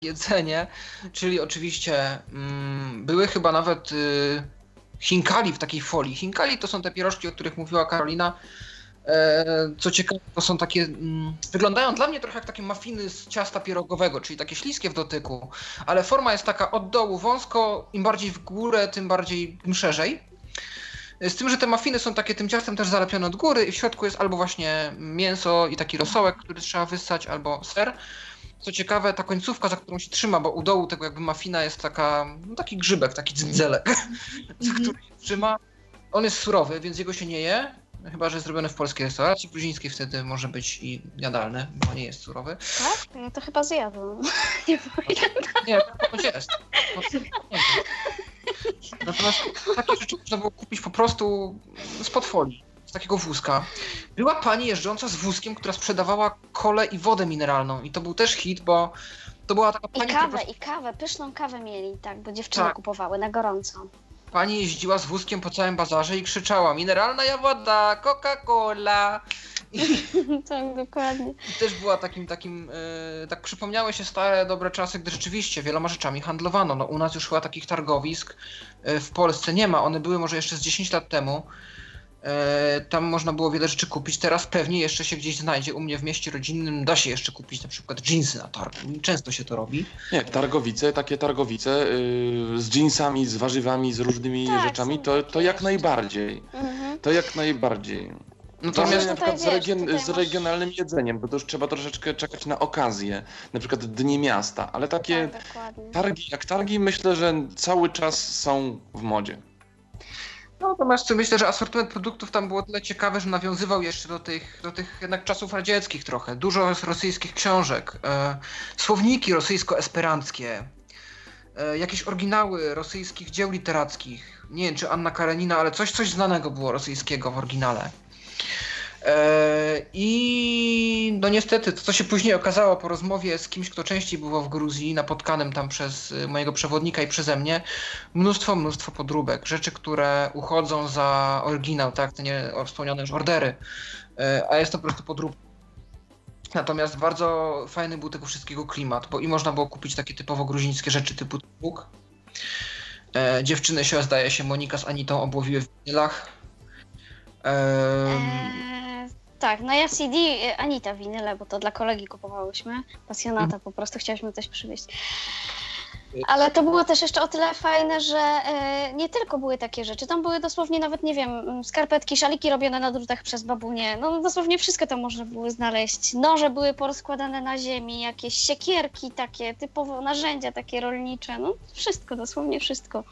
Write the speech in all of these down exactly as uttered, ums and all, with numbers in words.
jedzenie, czyli oczywiście mm, były chyba nawet y, chinkali w takiej folii. Chinkali to są te pierożki, o których mówiła Karolina. E, co ciekawe, to są takie, mm, wyglądają dla mnie trochę jak takie mafiny z ciasta pierogowego, czyli takie śliskie w dotyku, ale forma jest taka od dołu wąsko, im bardziej w górę, tym bardziej, tym szerzej. Z tym, że te mafiny są takie tym ciastem też zalepione od góry i w środku jest albo właśnie mięso i taki rosołek, który trzeba wyssać, albo ser. Co ciekawe, ta końcówka, za którą się trzyma, bo u dołu tego jakby mafina jest taka, no taki grzybek, taki dzdzelek, za który się trzyma. On jest surowy, więc jego się nie je, chyba że jest zrobiony w polskiej restauracji gruzińskiej, wtedy może być i jadalny, bo nie jest surowy. Tak? Ja to chyba zjadłam. Nie pamiętam. Nie, to jest. No, nie Natomiast takie rzeczy można było kupić po prostu spod folii, z takiego wózka. Była pani jeżdżąca z wózkiem, która sprzedawała kolę i wodę mineralną i to był też hit, bo to była taka pani... I kawę, która... i kawę, pyszną kawę mieli, tak, bo dziewczyny tak. kupowały na gorąco. Pani jeździła z wózkiem po całym bazarze i krzyczała: mineralna woda, Coca-Cola. I... tak, dokładnie. I też była takim, takim, yy, tak przypomniały się stare, dobre czasy, gdy rzeczywiście wieloma rzeczami handlowano. No u nas już chyba takich targowisk yy, w Polsce nie ma, one były może jeszcze z dziesięć lat temu. Yy, tam można było wiele rzeczy kupić, teraz pewnie jeszcze się gdzieś znajdzie. U mnie w mieście rodzinnym da się jeszcze kupić na przykład dżinsy na targu. Często się to robi. Nie, targowice, takie targowice yy, z dżinsami, z warzywami, z różnymi tak, rzeczami, to, to jak najbardziej. Mhm. To jak najbardziej. Natomiast na przykład z, region, z regionalnym jedzeniem, bo to już trzeba troszeczkę czekać na okazję, na przykład Dni Miasta, ale takie tak, targi jak targi myślę, że cały czas są w modzie. Natomiast myślę, że asortyment produktów tam było tyle ciekawe, że nawiązywał jeszcze do tych, do tych jednak czasów radzieckich trochę. Dużo jest rosyjskich książek, e, słowniki rosyjsko-esperanckie, e, jakieś oryginały rosyjskich dzieł literackich. Nie wiem, czy Anna Karenina, ale coś, coś znanego było rosyjskiego w oryginale. I no niestety, to co się później okazało po rozmowie z kimś, kto częściej było w Gruzji, napotkanym tam przez mojego przewodnika i przeze mnie, mnóstwo, mnóstwo podróbek, rzeczy, które uchodzą za oryginał, tak, te nie wspomniane już ordery, a jest to po prostu podróbka. Natomiast bardzo fajny był tego wszystkiego klimat, bo i można było kupić takie typowo gruzińskie rzeczy typu tłuk. Dziewczyny się, zdaje się, Monika z Anitą obłowiły w winylach. Eee... Tak, no ja C D, Anita winyle, bo to dla kolegi kupowałyśmy, pasjonata, po prostu chciałyśmy coś przywieźć. Ale to było też jeszcze o tyle fajne, że e, nie tylko były takie rzeczy, tam były dosłownie nawet, nie wiem, skarpetki, szaliki robione na drutach przez babunię, no dosłownie wszystko tam można było znaleźć. Noże były porozkładane na ziemi, jakieś siekierki takie, typowo narzędzia takie rolnicze, no wszystko, dosłownie wszystko.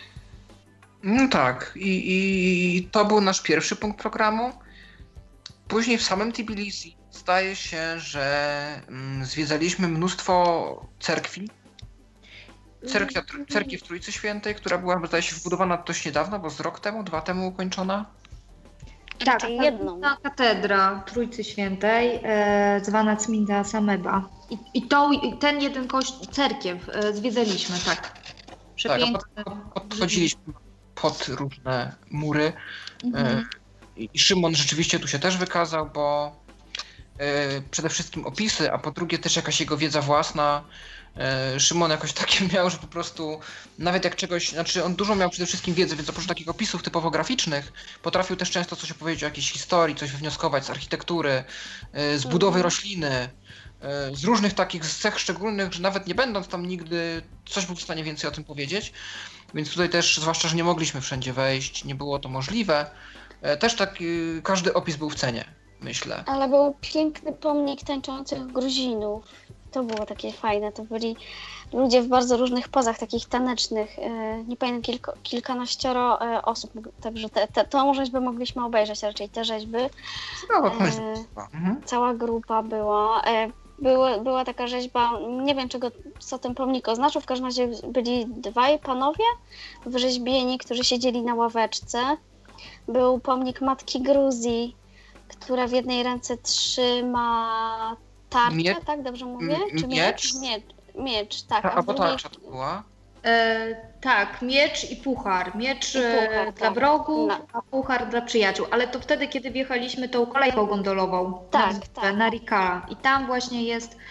No tak, i, i to był nasz pierwszy punkt programu. Później w samym Tbilisi zdaje się, że mm, zwiedzaliśmy mnóstwo cerkwi. Cerkiew, cerkiew Trójcy Świętej, która była, zdaje się, wbudowana dość niedawno, bo z rok temu, dwa temu ukończona. Tak, ta jedną. Ta katedra Trójcy Świętej, e, zwana Cminda Sameba. I, i to, i ten jeden kościół, cerkiew e, zwiedzaliśmy, tak. Przepiękne. Tak, pod, podchodziliśmy pod różne mury. Mhm. E, I Szymon rzeczywiście tu się też wykazał, bo y, przede wszystkim opisy, a po drugie też jakaś jego wiedza własna. Y, Szymon jakoś takie miał, że po prostu nawet jak czegoś, znaczy on dużo miał przede wszystkim wiedzy, więc oprócz takich opisów typowo graficznych potrafił też często coś opowiedzieć o jakiejś historii, coś wywnioskować z architektury, y, z budowy rośliny, y, z różnych takich cech szczególnych, że nawet nie będąc tam nigdy coś był w stanie więcej o tym powiedzieć. Więc tutaj też, zwłaszcza, że nie mogliśmy wszędzie wejść, nie było to możliwe. Też tak, każdy opis był w cenie, myślę. Ale był piękny pomnik tańczących Gruzinów. To było takie fajne. To byli ludzie w bardzo różnych pozach, takich tanecznych. Nie pamiętam, kilko, kilkanaścioro osób. Także te, te, tą rzeźbę mogliśmy obejrzeć, raczej te rzeźby. Ciekawa e, mhm. Cała grupa była. Była, była taka rzeźba, nie wiem czego, co ten pomnik oznaczył, w każdym razie byli dwaj panowie wyrzeźbieni, którzy siedzieli na ławeczce. Był pomnik Matki Gruzji, która w jednej ręce trzyma tarczę, Mie- tak? Dobrze mówię? Czy miecz? Miecz, miecz tak. A, a bo tarcza to była? E, tak, miecz i puchar. Miecz I puchar, dla tak. wrogów, no. a puchar dla przyjaciół. Ale to wtedy, kiedy wjechaliśmy tą kolejką gondolową tak, na, tak. na Rikala. I tam właśnie jest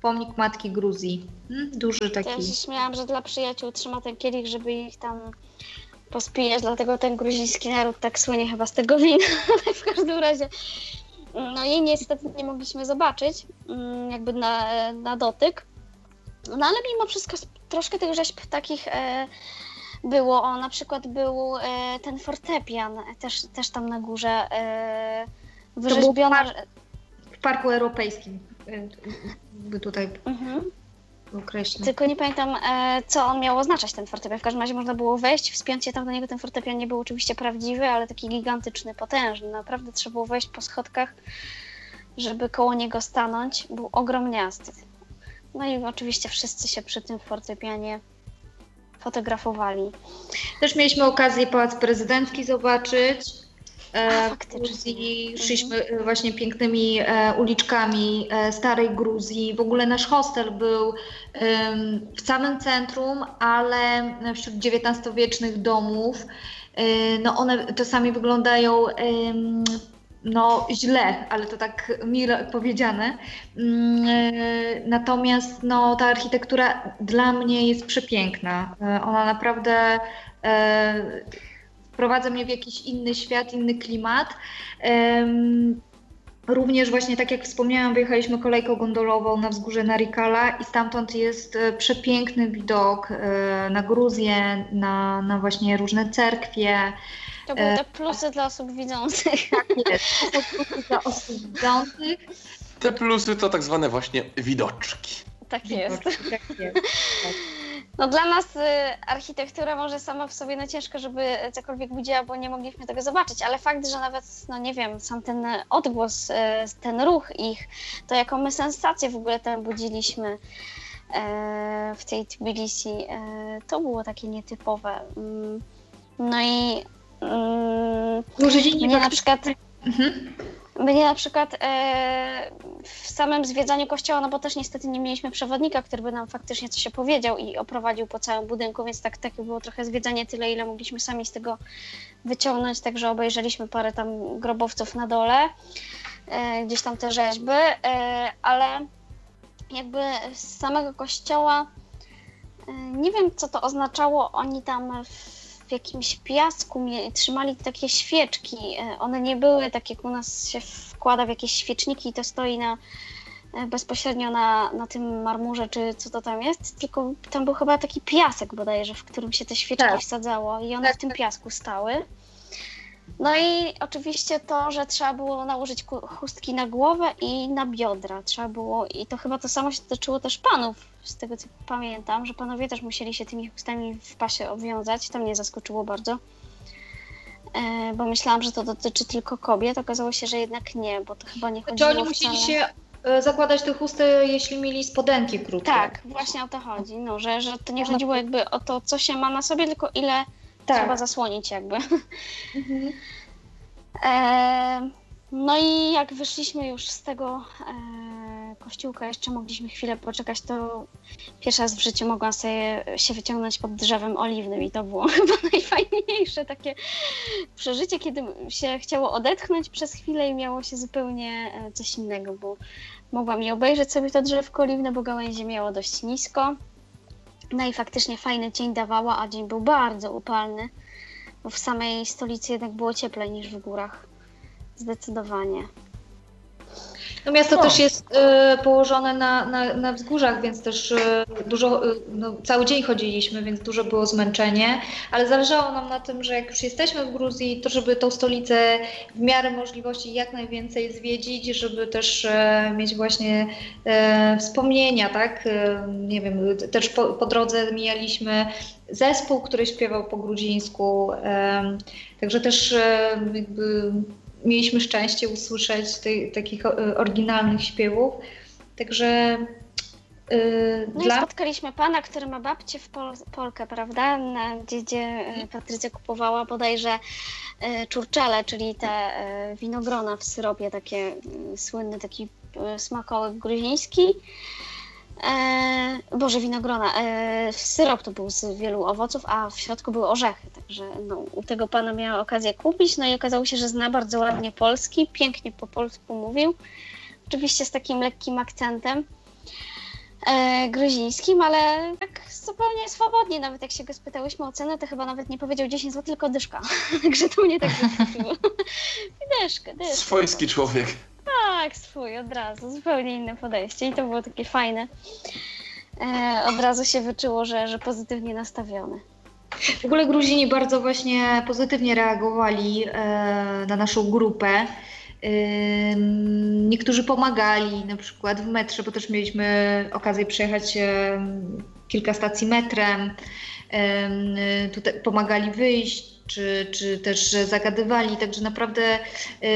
pomnik Matki Gruzji. Hmm? Duży taki. Ja się śmiałam, że dla przyjaciół trzyma ten kielich, żeby ich tam pospijać, dlatego ten gruziński naród tak słynie chyba z tego wina, ale w każdym razie no jej niestety nie mogliśmy zobaczyć jakby na, na dotyk, no ale mimo wszystko troszkę tych rzeźb takich e, było, o na przykład był e, ten fortepian też, też tam na górze e, wyrzeźbiony. W, par- w Parku Europejskim by tutaj mhm. określić. Tylko nie pamiętam, e, co on miał oznaczać, ten fortepian. W każdym razie można było wejść, wspiąć się tam do niego. Ten fortepian nie był oczywiście prawdziwy, ale taki gigantyczny, potężny. Naprawdę trzeba było wejść po schodkach, żeby koło niego stanąć. Był ogromniasty. No i oczywiście wszyscy się przy tym fortepianie fotografowali. Też mieliśmy okazję Pałac Prezydencki zobaczyć. A, w Gruzji szliśmy mhm. właśnie pięknymi e, uliczkami e, starej Gruzji. W ogóle nasz hostel był e, w samym centrum, ale wśród dziewiętnastowiecznych domów. E, no one czasami wyglądają e, no źle, ale to tak mile powiedziane. E, natomiast no, ta architektura dla mnie jest przepiękna. E, ona naprawdę e, wprowadza mnie w jakiś inny świat, inny klimat. Um, również właśnie, tak jak wspomniałam, wyjechaliśmy kolejką gondolową na wzgórze Narikala i stamtąd jest przepiękny widok e, na Gruzję, na, na właśnie różne cerkwie. To były te plusy e, dla osób widzących. Tak jest, to są plusy dla osób widzących. Te plusy to tak zwane właśnie widoczki. Tak jest. Widoczki, tak jest. Tak. No dla nas y, architektura może sama w sobie no ciężko, żeby cokolwiek budziła, bo nie mogliśmy tego zobaczyć, ale fakt, że nawet, no nie wiem, sam ten odgłos, y, ten ruch ich, to jaką my sensację w ogóle tam budziliśmy y, w tej Tbilisi, y, to było takie nietypowe. Y, no i y, mnie na przykład... Mhm. Mnie na przykład e, w samym zwiedzaniu kościoła, no bo też niestety nie mieliśmy przewodnika, który by nam faktycznie coś opowiedział i oprowadził po całym budynku, więc tak, takie było trochę zwiedzanie tyle, ile mogliśmy sami z tego wyciągnąć, także obejrzeliśmy parę tam grobowców na dole, e, gdzieś tam te rzeźby, e, ale jakby z samego kościoła e, nie wiem, co to oznaczało, oni tam w w jakimś piasku mieli, trzymali takie świeczki. One nie były tak, jak u nas się wkłada w jakieś świeczniki i to stoi na, bezpośrednio na, na tym marmurze, czy co to tam jest, tylko tam był chyba taki piasek bodajże, w którym się te świeczki tak. wsadzało i one tak. w tym piasku stały. No i oczywiście to, że trzeba było nałożyć chustki na głowę i na biodra. Trzeba było, i to chyba to samo się dotyczyło też panów, z tego co pamiętam, że panowie też musieli się tymi chustami w pasie obwiązać. To mnie zaskoczyło bardzo, e, bo myślałam, że to dotyczy tylko kobiet. Okazało się, że jednak nie, bo to chyba nie chodziło wcale. Czy oni musieli się zakładać te chusty, jeśli mieli spodenki krótkie? Tak, właśnie o to chodzi, no, że, że to nie chodziło jakby o to, co się ma na sobie, tylko ile tak. trzeba zasłonić jakby. Mhm. E, no i jak wyszliśmy już z tego e, kościółka, jeszcze mogliśmy chwilę poczekać, to pierwszy raz w życiu mogłam sobie się wyciągnąć pod drzewem oliwnym i to było chyba najfajniejsze takie przeżycie, kiedy się chciało odetchnąć przez chwilę i miało się zupełnie coś innego, bo mogłam je obejrzeć sobie to drzewko oliwne, bo gałęzie miało dość nisko. No i faktycznie fajny cień dawała, a dzień był bardzo upalny, bo w samej stolicy jednak było cieplej niż w górach. Zdecydowanie. No miasto no. też jest y, położone na, na, na wzgórzach, więc też y, dużo, y, no, cały dzień chodziliśmy, więc dużo było zmęczenie, ale zależało nam na tym, że jak już jesteśmy w Gruzji, to żeby tą stolicę w miarę możliwości jak najwięcej zwiedzić, żeby też y, mieć właśnie y, wspomnienia, tak? Y, nie wiem, też po, po drodze mijaliśmy zespół, który śpiewał po gruzińsku, y, także też y, jakby mieliśmy szczęście usłyszeć tych takich oryginalnych śpiewów, także yy, no dla... i spotkaliśmy pana, który ma babcię w Pol- Polkę, prawda, na, gdzie, gdzie Patrycja kupowała bodajże yy, czurczele, czyli te yy, winogrona w syropie, takie yy, słynny taki yy, smakołyk gruziński. E, Boże, winogrona. E, syrop to był z wielu owoców, a w środku były orzechy, także no, u tego pana miała okazję kupić, no i okazało się, że zna bardzo ładnie polski, pięknie po polsku mówił, oczywiście z takim lekkim akcentem. e, gruzińskim, ale tak zupełnie swobodnie, nawet jak się go spytałyśmy o cenę, to chyba nawet nie powiedział dziesięć złotych, tylko dyszka. Także to mnie tak zaskoczyło. dyszkę, dyszkę. Swojski człowiek. Tak, swój, od razu, zupełnie inne podejście i to było takie fajne. E, od razu się wyczuło, że, że pozytywnie nastawiony. W ogóle Gruzini bardzo właśnie pozytywnie reagowali e, na naszą grupę. E, niektórzy pomagali, na przykład w metrze, bo też mieliśmy okazję przejechać e, kilka stacji metrem. E, tutaj pomagali wyjść, czy, czy też zagadywali, także naprawdę e,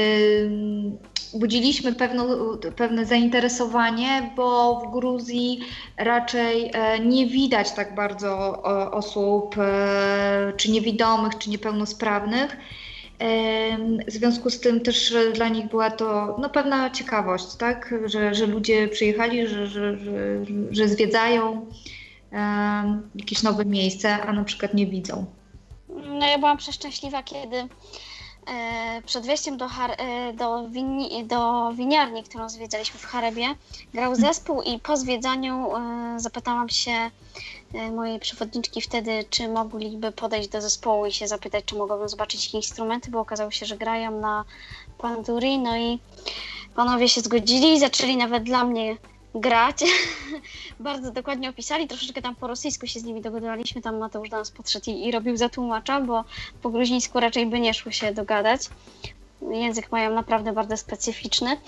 budziliśmy pewną, pewne zainteresowanie, bo w Gruzji raczej nie widać tak bardzo osób, czy niewidomych, czy niepełnosprawnych. W związku z tym też dla nich była to no, pewna ciekawość, tak? że, że ludzie przyjechali, że, że, że, że zwiedzają jakieś nowe miejsce, a na przykład nie widzą. No ja byłam przeszczęśliwa, kiedy przed wejściem do, do, wini, do winiarni, którą zwiedzaliśmy w Harebie, grał zespół i po zwiedzaniu zapytałam się mojej przewodniczki wtedy, czy mogliby podejść do zespołu i się zapytać, czy mogłabym zobaczyć ich instrumenty, bo okazało się, że grają na panduri, no i panowie się zgodzili i zaczęli nawet dla mnie grać. Bardzo dokładnie opisali, troszeczkę tam po rosyjsku się z nimi dogadywaliśmy, tam Mateusz do nas podszedł i, i robił za tłumacza, bo po gruzińsku raczej by nie szło się dogadać. Język mają naprawdę bardzo specyficzny.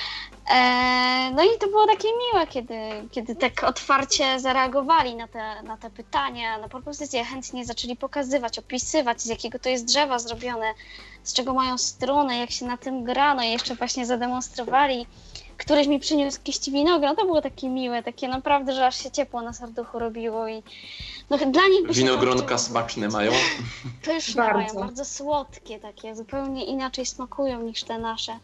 Eee, no i to było takie miłe, kiedy, kiedy tak otwarcie zareagowali na te, na te pytania, na propozycje, chętnie zaczęli pokazywać, opisywać, z jakiego to jest drzewa zrobione, z czego mają struny, jak się na tym gra, no i jeszcze właśnie zademonstrowali. Któryś mi przyniósł kiści winogron, to było takie miłe, takie naprawdę, że aż się ciepło na serduchu robiło i no, dla nich by się winogronka smaczne mają? Pyszne bardzo. Mają, bardzo słodkie takie, zupełnie inaczej smakują niż te nasze.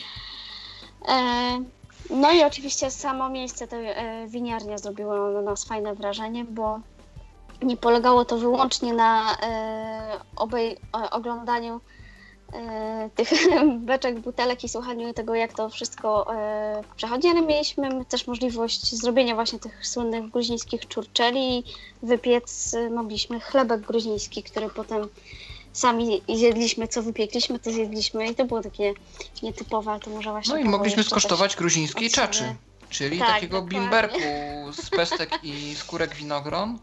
E, no i oczywiście samo miejsce, to e, winiarnia zrobiło na nas fajne wrażenie, bo nie polegało to wyłącznie na e, obej, e, oglądaniu tych beczek, butelek i słuchaniu tego, jak to wszystko e, przechodzi, ale mieliśmy też możliwość zrobienia właśnie tych słynnych gruzińskich czurczeli, wypiec mogliśmy chlebek gruziński, który potem sami zjedliśmy, co wypiekliśmy, to zjedliśmy i to było takie nietypowe, ale to może właśnie... No i mogliśmy skosztować gruzińskiej czaczy, czyli tak, takiego dokładnie. Bimberku z pestek i skórek winogron,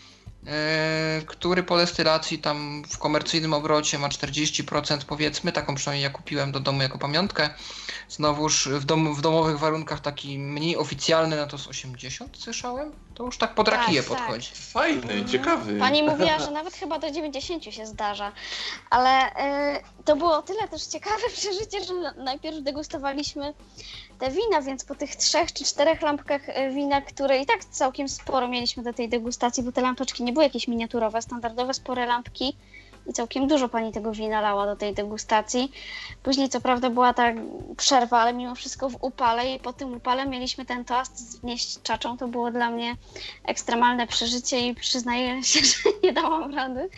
który po destylacji tam w komercyjnym obrocie ma czterdzieści procent powiedzmy, taką przynajmniej ja kupiłem do domu jako pamiątkę. Znowuż w, dom, w domowych warunkach taki mniej oficjalny, no to z osiemdziesiąt słyszałem? To już tak pod rakiję tak, podchodzi. Tak. Fajny, mhm. ciekawy. Pani mówiła, że nawet chyba do dziewięćdziesięciu się zdarza, ale y, to było o tyle też ciekawe przeżycie, że najpierw degustowaliśmy te wina, więc po tych trzech czy czterech lampkach wina, które i tak całkiem sporo mieliśmy do tej degustacji, bo te lampeczki nie były jakieś miniaturowe, standardowe, spore lampki i całkiem dużo pani tego wina lała do tej degustacji. Później co prawda była ta przerwa, ale mimo wszystko w upale i po tym upale mieliśmy ten toast znieść czaczą. To było dla mnie ekstremalne przeżycie i przyznaję się, że nie dałam rady.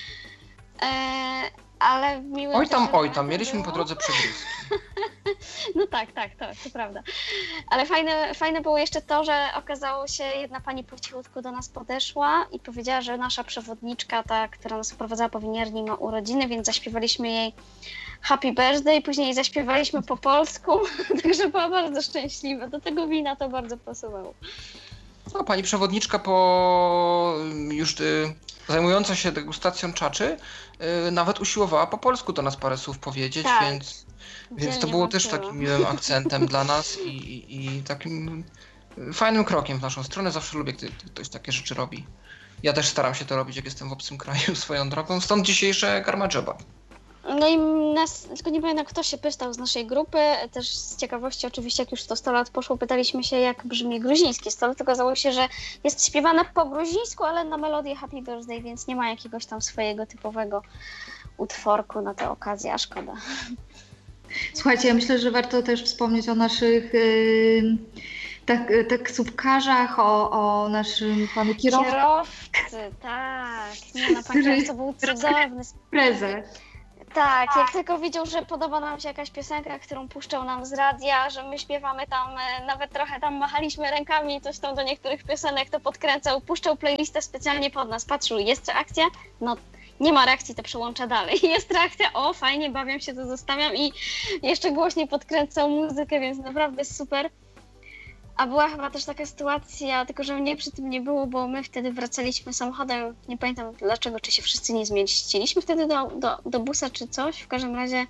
Eee, ale miłe Oj tam, oj tam, mieliśmy było. Po drodze przegryzki. No tak, tak, tak, to prawda. Ale fajne, fajne było jeszcze to, że okazało się, jedna pani po cichutku do nas podeszła i powiedziała, że nasza przewodniczka, ta, która nas wprowadzała po winiarni, ma urodziny, więc zaśpiewaliśmy jej Happy Birthday, później zaśpiewaliśmy po polsku, także była bardzo szczęśliwa. Do tego wina to bardzo pasowało. No, pani przewodniczka po już y, zajmująca się degustacją czaczy y, nawet usiłowała po polsku do nas parę słów powiedzieć, tak. więc, więc to było też takim miłym akcentem dla nas i, i, i takim fajnym krokiem w naszą stronę. Zawsze lubię, gdy ktoś takie rzeczy robi. Ja też staram się to robić, jak jestem w obcym kraju swoją drogą, stąd dzisiejsze Karma Joba. No i nas, tylko nie pamiętam, kto się pytał z naszej grupy, też z ciekawości oczywiście, jak już to sto lat poszło, pytaliśmy się, jak brzmi gruziński sto lat, tylko okazało się, że jest śpiewane po gruzińsku, ale na melodię Happy Birthday, więc nie ma jakiegoś tam swojego typowego utworku na tę okazję, a szkoda. Słuchajcie, ja myślę, że warto też wspomnieć o naszych yy, tak, taksówkarzach, o, o naszym panu kierowcy. Kierowcy, tak. Nie no, pan kierowca był cudowny. Prezes. Tak, jak tylko widział, że podoba nam się jakaś piosenka, którą puszczał nam z radia, że my śpiewamy tam, nawet trochę tam machaliśmy rękami, coś tam do niektórych piosenek, to podkręcał, puszczał playlistę specjalnie pod nas, patrzył, jest reakcja? No nie ma reakcji, to przełącza dalej. Jest reakcja, o fajnie, bawię się, to zostawiam i jeszcze głośniej podkręcał muzykę, więc naprawdę super. A była chyba też taka sytuacja, tylko że mnie przy tym nie było, bo my wtedy wracaliśmy samochodem, nie pamiętam dlaczego, czy się wszyscy nie zmieściliśmy wtedy do, do, do busa czy coś. W każdym razie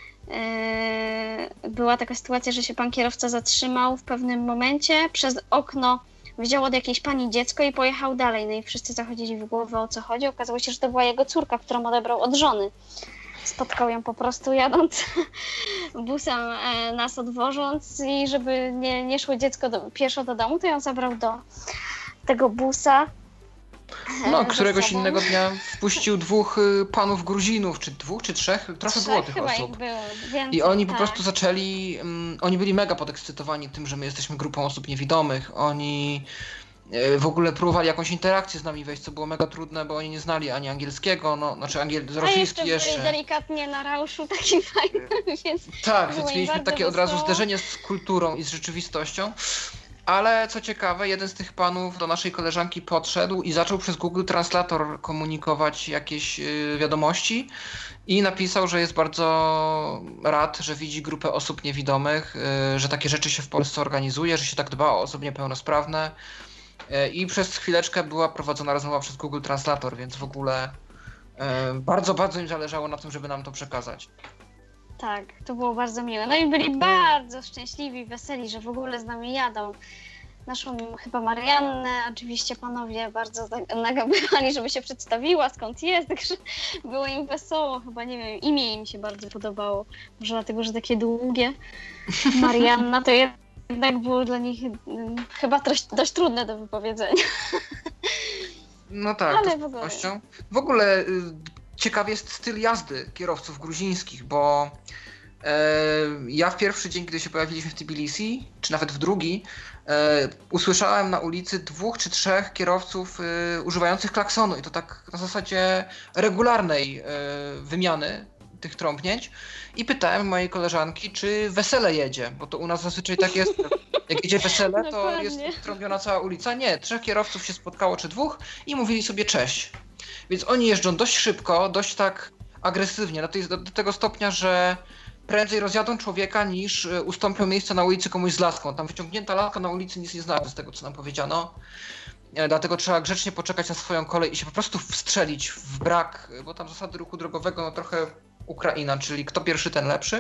yy, była taka sytuacja, że się pan kierowca zatrzymał w pewnym momencie, przez okno wziął od jakiejś pani dziecko i pojechał dalej. No i wszyscy zachodzili w głowę, o co chodzi. Okazało się, że to była jego córka, którą odebrał od żony. Spotkał ją po prostu jadąc busem, e, nas odwożąc i żeby nie, nie szło dziecko do, pieszo do domu, to ją zabrał do tego busa. E, no, któregoś innego dnia wpuścił dwóch y, panów Gruzinów, czy dwóch, czy trzech, trochę trzech było tych chyba osób. Ich było, więcej, I oni tak. po prostu zaczęli, um, oni byli mega podekscytowani tym, że my jesteśmy grupą osób niewidomych. Oni w ogóle próbowali jakąś interakcję z nami wejść, co było mega trudne, bo oni nie znali ani angielskiego, no, znaczy angiel... rosyjski A jeszcze. jeszcze. Delikatnie na rauszu taki fajny, więc tak, więc mieliśmy takie od razu wesoło. zderzenie z kulturą i z rzeczywistością. Ale co ciekawe, jeden z tych panów do naszej koleżanki podszedł i zaczął przez Google Translator komunikować jakieś y, wiadomości i napisał, że jest bardzo rad, że widzi grupę osób niewidomych, y, że takie rzeczy się w Polsce organizuje, że się tak dba o osoby niepełnosprawne. I przez chwileczkę była prowadzona rozmowa przez Google Translator, więc w ogóle e, bardzo, bardzo im zależało na tym, żeby nam to przekazać. Tak, to było bardzo miłe. No i byli bardzo szczęśliwi, weseli, że w ogóle z nami jadą. Naszą chyba Mariannę, oczywiście panowie bardzo nagabywali, żeby się przedstawiła, skąd jest, także było im wesoło, chyba nie wiem, imię im się bardzo podobało, może dlatego, że takie długie. Marianna to jest jednak było dla nich um, chyba dość, dość trudne do wypowiedzenia. No tak, ale to w ogóle. W ogóle y, ciekawy jest styl jazdy kierowców gruzińskich, bo y, ja w pierwszy dzień, kiedy się pojawiliśmy w Tbilisi, czy nawet w drugi, y, usłyszałem na ulicy dwóch czy trzech kierowców y, używających klaksonu i to tak na zasadzie regularnej y, wymiany tych trąbnięć i pytałem mojej koleżanki, czy wesele jedzie, bo to u nas zazwyczaj tak jest, jak jedzie wesele, to Dokładnie. jest trąbiona cała ulica. Nie, trzech kierowców się spotkało, czy dwóch i mówili sobie cześć. Więc oni jeżdżą dość szybko, dość tak agresywnie, do, tej, do, do tego stopnia, że prędzej rozjadą człowieka niż ustąpią miejsca na ulicy komuś z laską. Tam wyciągnięta laska na ulicy nic nie znaczy z tego, co nam powiedziano. Dlatego trzeba grzecznie poczekać na swoją kolej i się po prostu wstrzelić w brak, bo tam zasady ruchu drogowego no trochę Ukraina, czyli kto pierwszy, ten lepszy.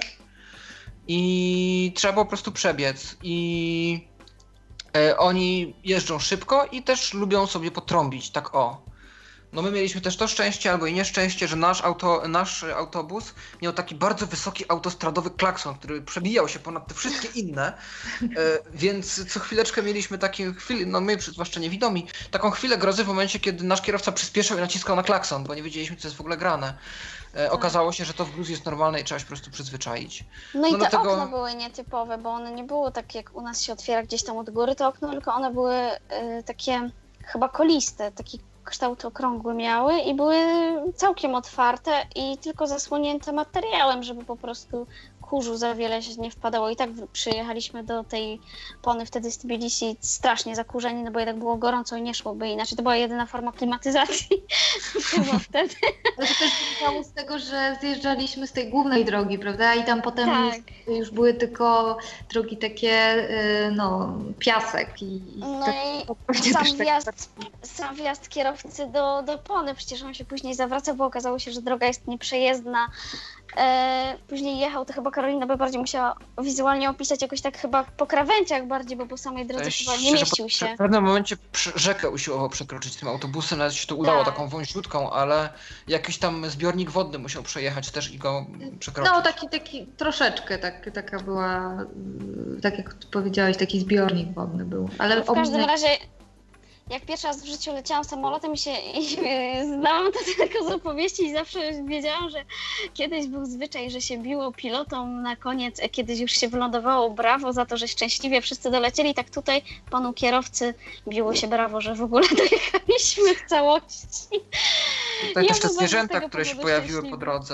I trzeba po prostu przebiec. I e, oni jeżdżą szybko i też lubią sobie potrąbić, tak o. No my mieliśmy też to szczęście albo i nieszczęście, że nasz, auto, nasz autobus miał taki bardzo wysoki autostradowy klakson, który przebijał się ponad te wszystkie inne, e, więc co chwileczkę mieliśmy takie chwile, no my zwłaszcza niewidomi, taką chwilę grozy w momencie, kiedy nasz kierowca przyspieszał i naciskał na klakson, bo nie wiedzieliśmy, co jest w ogóle grane. E, okazało się, że to w Gruzji jest normalne i trzeba się po prostu przyzwyczaić. No i no te dlatego... okna były nietypowe, bo one nie było tak jak u nas się otwiera gdzieś tam od góry to okno, tylko one były y, takie chyba koliste, taki kształt okrągły miały i były całkiem otwarte i tylko zasłonięte materiałem, żeby po prostu kurzu za wiele się nie wpadało. I tak przyjechaliśmy do tej Pony wtedy z Tbilisi strasznie zakurzeni, no bo jednak było gorąco i nie szłoby inaczej. To była jedyna forma klimatyzacji chyba wtedy. Ale to też wynikało z tego, że zjeżdżaliśmy z tej głównej drogi, prawda? I tam potem tak. już, już były tylko drogi takie, no, piasek. I, no i sam wjazd, tak... sam wjazd kierowcy do, do Pony, przecież on się później zawraca, bo okazało się, że droga jest nieprzejezdna. E, później jechał, to chyba Karolina by bardziej musiała wizualnie opisać jakoś tak chyba po krawędziach bardziej, bo po samej drodze Cześć, chyba nie mieścił się. W pewnym momencie rzekę usiłował przekroczyć tym autobusem, nawet się to udało tak. taką wąziutką, ale jakiś tam zbiornik wodny musiał przejechać też i go przekroczyć. No taki, taki troszeczkę, tak, taka była, tak jak powiedziałeś, taki zbiornik wodny był. Ale w każdym razie jak pierwszy raz w życiu leciałam samolotem i się i znałam to tylko z opowieści i zawsze wiedziałam, że kiedyś był zwyczaj, że się biło pilotom na koniec, kiedyś już się wylądowało brawo za to, że szczęśliwie wszyscy dolecieli, tak tutaj panu kierowcy biło się brawo, że w ogóle dojechaliśmy w całości. Tutaj też te zwierzęta, które się pojawiły po drodze.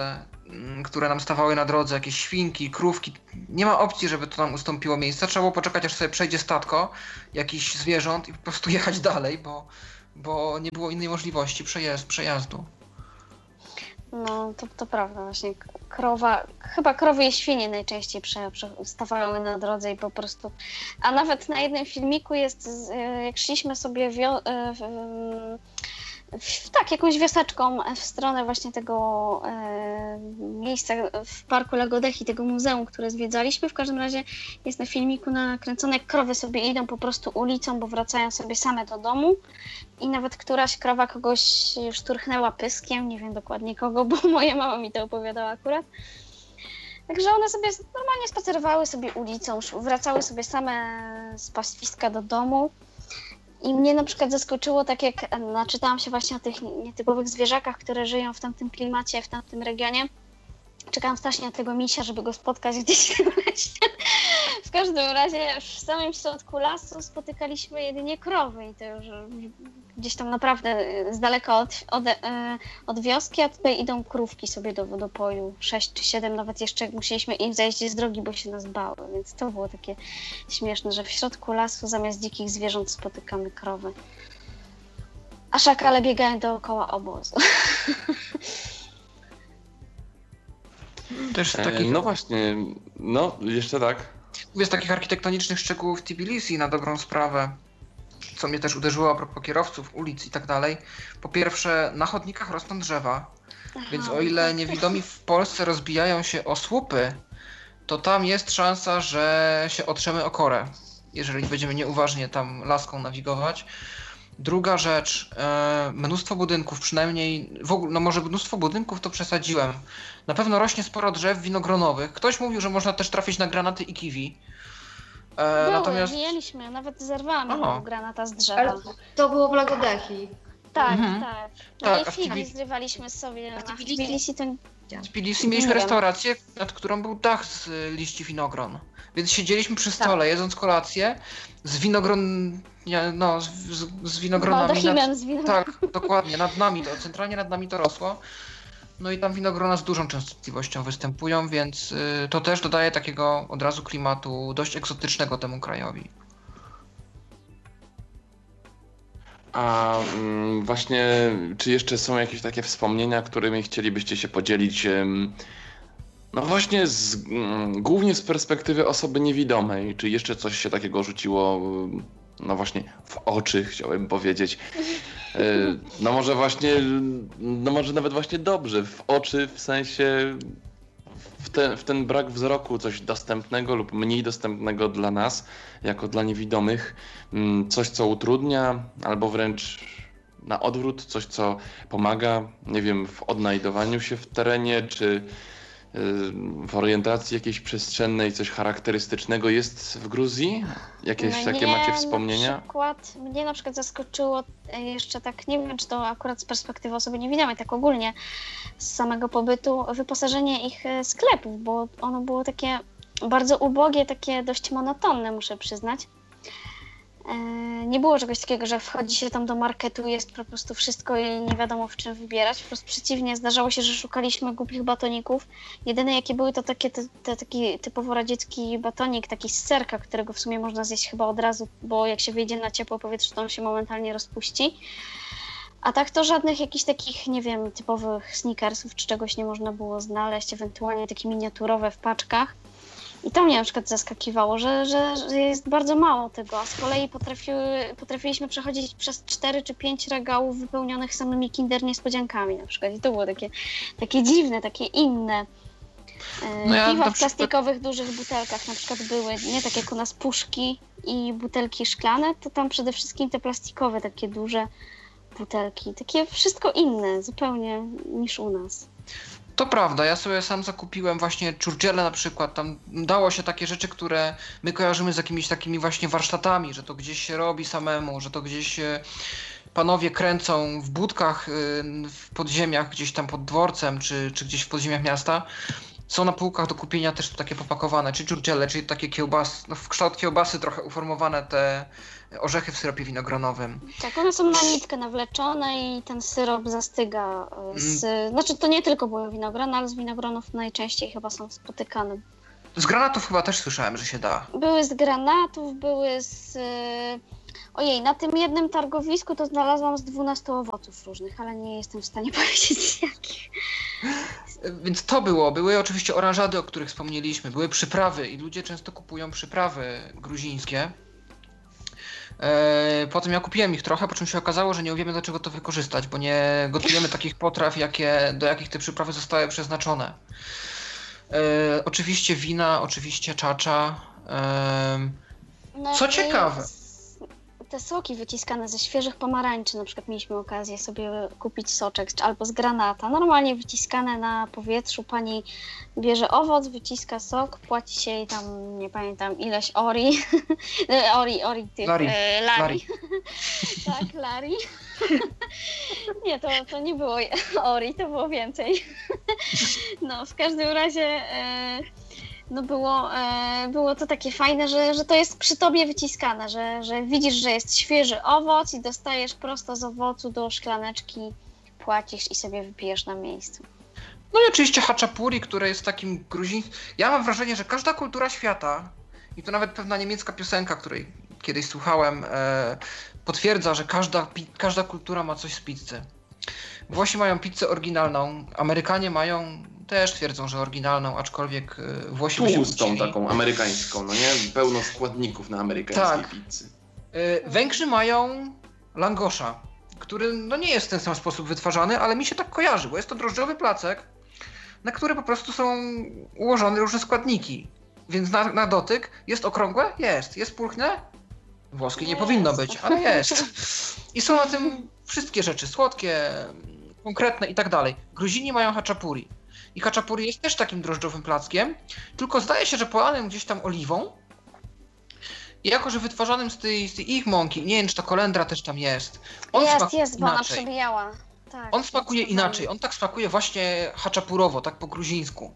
które nam stawały na drodze, jakieś świnki, krówki. Nie ma opcji, żeby to nam ustąpiło miejsca. Trzeba było poczekać, aż sobie przejdzie statko jakichś zwierząt i po prostu jechać dalej, bo, bo nie było innej możliwości przejazd, przejazdu. No, to, to prawda, właśnie krowa, chyba krowy i świnie najczęściej prze, prze, stawały na drodze i po prostu, a nawet na jednym filmiku jest, jak szliśmy sobie wio, w, w, tak, jakąś wioseczką w stronę właśnie tego e, miejsca w parku Lagodech i tego muzeum, które zwiedzaliśmy, w każdym razie jest na filmiku nakręcone, jak krowy sobie idą po prostu ulicą, bo wracają sobie same do domu. I nawet któraś krowa kogoś szturchnęła pyskiem, nie wiem dokładnie kogo, bo moja mama mi to opowiadała akurat. Także one sobie normalnie spacerowały sobie ulicą, wracały sobie same z pastwiska do domu. I mnie na przykład zaskoczyło, tak jak naczytałam się właśnie o tych nietypowych zwierzakach, które żyją w tamtym klimacie, w tamtym regionie. Czekałam strasznie na tego misia, żeby go spotkać gdzieś w lesie. W każdym razie w samym środku lasu spotykaliśmy jedynie krowy i to już gdzieś tam naprawdę z daleka od, od, od wioski, a tutaj idą krówki sobie do wodopoju. Sześć czy siedem nawet jeszcze musieliśmy im zejść z drogi, bo się nas bały, więc to było takie śmieszne, że w środku lasu zamiast dzikich zwierząt spotykamy krowy. A szakale biegają dookoła obozu. Też takich... No właśnie, no jeszcze tak. Mówię z takich architektonicznych szczegółów Tbilisi na dobrą sprawę, co mnie też uderzyło a propos kierowców, ulic i tak dalej. Po pierwsze, na chodnikach rosną drzewa, Aha. więc o ile niewidomi w Polsce rozbijają się o słupy, to tam jest szansa, że się otrzemy o korę, jeżeli będziemy nieuważnie tam laską nawigować. Druga rzecz, e, mnóstwo budynków, przynajmniej, w ogóle, no może mnóstwo budynków to przesadziłem. Na pewno rośnie sporo drzew winogronowych. Ktoś mówił, że można też trafić na granaty i kiwi. E, Były, natomiast... mieliśmy, nawet zerwałam jednego granata z drzewa. Ale to było w Lagodechi. Tak, mhm. tak. No tak, i figi Tbilisi... zrywaliśmy sobie, a w Tbilisi to... W Tbilisi mieliśmy restaurację, nad którą był dach z liści winogron. Więc siedzieliśmy przy stole, tak. jedząc kolację z winogron... No, z, z, z winogronami. Nad... z winogron. Tak, dokładnie, nad nami to, centralnie nad nami to rosło. No i tam winogrona z dużą częstotliwością występują, więc y, to też dodaje takiego od razu klimatu dość egzotycznego temu krajowi. A mm, właśnie, czy jeszcze są jakieś takie wspomnienia, którymi chcielibyście się podzielić? Ym, no właśnie, z, mm, głównie z perspektywy osoby niewidomej. Czy jeszcze coś się takiego rzuciło, no właśnie, w oczy, chciałem powiedzieć. Yy, no może właśnie, no może nawet właśnie dobrze, w oczy, w sensie w ten, w ten brak wzroku, coś dostępnego lub mniej dostępnego dla nas, jako dla niewidomych, coś co utrudnia, albo wręcz na odwrót, coś co pomaga, nie wiem, w odnajdowaniu się w terenie, czy w orientacji jakiejś przestrzennej, coś charakterystycznego jest w Gruzji? Jakieś mnie takie macie wspomnienia? Na przykład, mnie na przykład zaskoczyło jeszcze tak, nie wiem czy to akurat z perspektywy osoby niewidomej, tak ogólnie z samego pobytu, wyposażenie ich sklepów, bo ono było takie bardzo ubogie, takie dość monotonne, muszę przyznać. Nie było czegoś takiego, że wchodzi się tam do marketu i jest po prostu wszystko i nie wiadomo w czym wybierać. Po prostu przeciwnie, zdarzało się, że szukaliśmy głupich batoników. Jedyne jakie były to takie, te, te, taki typowo radziecki batonik, taki z serka, którego w sumie można zjeść chyba od razu, bo jak się wyjdzie na ciepłe powietrze, to on się momentalnie rozpuści. A tak to żadnych jakichś takich, nie wiem, typowych sneakersów czy czegoś nie można było znaleźć, ewentualnie takie miniaturowe w paczkach. I to mnie na przykład zaskakiwało, że, że, że jest bardzo mało tego, a z kolei potrafiły, potrafiliśmy przechodzić przez cztery czy pięć regałów wypełnionych samymi Kinder niespodziankami na przykład. I to było takie, takie dziwne, takie inne. No ja Piwa w przykład... plastikowych dużych butelkach na przykład były, nie tak jak u nas puszki i butelki szklane, to tam przede wszystkim te plastikowe takie duże butelki, takie wszystko inne zupełnie niż u nas. To prawda, ja sobie sam zakupiłem właśnie czurdziele na przykład, tam dało się takie rzeczy, które my kojarzymy z jakimiś takimi właśnie warsztatami, że to gdzieś się robi samemu, że to gdzieś panowie kręcą w budkach w podziemiach, gdzieś tam pod dworcem, czy, czy gdzieś w podziemiach miasta. Są na półkach do kupienia też takie popakowane, czy dżurdziele, czyli takie kiełbasy, no w kształt kiełbasy trochę uformowane te orzechy w syropie winogronowym. Tak, one są na nitkę nawleczone i ten syrop zastyga. Z, mm. Znaczy to nie tylko były winogrona, ale z winogronów najczęściej chyba są spotykane. Z granatów chyba też słyszałem, że się da. Były z granatów, były z... Ojej, na tym jednym targowisku to znalazłam z dwunastu owoców różnych, ale nie jestem w stanie powiedzieć z jakich. Więc to było. Były oczywiście oranżady, o których wspomnieliśmy. Były przyprawy i ludzie często kupują przyprawy gruzińskie. Potem ja kupiłem ich trochę, po czym się okazało, że nie wiemy do czego to wykorzystać, bo nie gotujemy takich potraw, jakie, do jakich te przyprawy zostały przeznaczone. E, oczywiście wina, oczywiście czacza. E, No co i ciekawe. Te soki wyciskane ze świeżych pomarańczy, na przykład mieliśmy okazję sobie kupić soczek albo z granata, normalnie wyciskane na powietrzu. Pani bierze owoc, wyciska sok, płaci się jej tam, nie pamiętam, ileś ori, ori, ori, tych, Lari. E, lari. Lari. Tak, lari. Nie, to, to nie było ori, to było więcej. No, w każdym razie... E, No było, e, było to takie fajne, że, że to jest przy tobie wyciskane, że, że widzisz, że jest świeży owoc i dostajesz prosto z owocu do szklaneczki, płacisz i sobie wypijesz na miejscu. No i oczywiście haczapuri, które jest takim gruzińskim... Ja mam wrażenie, że każda kultura świata, i to nawet pewna niemiecka piosenka, której kiedyś słuchałem, e, potwierdza, że każda, każda kultura ma coś z pizzy. Włosi mają pizzę oryginalną, Amerykanie mają... Też twierdzą, że oryginalną, aczkolwiek Włosi by się Tłustą kłócili. taką amerykańską, no nie? Pełno składników na amerykańskiej Tak. pizzy. Węgrzy mają langosza, który no nie jest w ten sam sposób wytwarzany, ale mi się tak kojarzy, bo jest to drożdżowy placek, na który po prostu są ułożone różne składniki. Więc na, na dotyk jest okrągłe? Jest. Jest pulchne? Włoskie nie Jest. powinno być, ale jest. I są na tym wszystkie rzeczy, słodkie, konkretne i tak dalej. Gruzini mają haczapuri. I haczapuri jest też takim drożdżowym plackiem, tylko zdaje się, że polanym gdzieś tam oliwą. I jako, że wytwarzanym z tej, z tej ich mąki, nie wiem, czy to kolendra też tam jest. On Jest, jest, bo ona inaczej. przebijała. Tak, On smakuje jest inaczej, on tak smakuje właśnie haczapurowo, tak po gruzińsku.